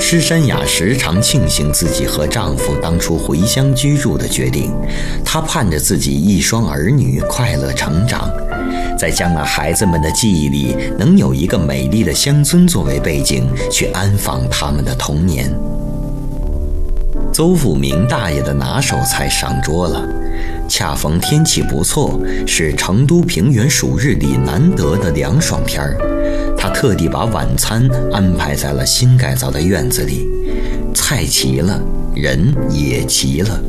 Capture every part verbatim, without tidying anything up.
施珊雅时常庆幸自己和丈夫当初回乡居住的决定，她盼着自己一双儿女快乐成长，在将来孩子们的记忆里能有一个美丽的乡村作为背景，去安放他们的童年。邹富明大爷的拿手菜上桌了，恰逢天气不错，是成都平原暑日里难得的凉爽天儿。他特地把晚餐安排在了新改造的院子里，菜齐了，人也齐了。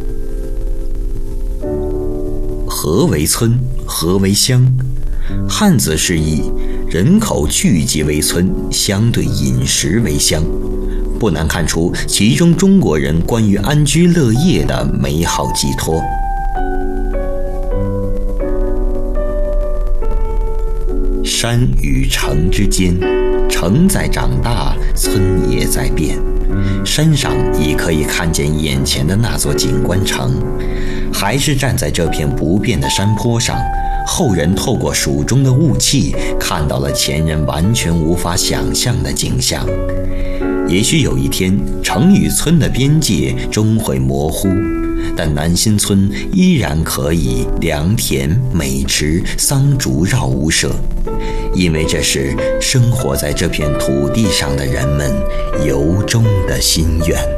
何为村？何为乡？汉字释义：人口聚集为村，相对饮食为乡。不难看出其中中国人关于安居乐业的美好寄托。山与城之间，城在长大，村也在变。山上已可以看见眼前的那座景观城，还是站在这片不变的山坡上，后人透过蜀中的雾气，看到了前人完全无法想象的景象。也许有一天，城与村的边界终会模糊，但南新村依然可以良田、美池、桑竹绕屋舍，因为这是生活在这片土地上的人们由衷的心愿。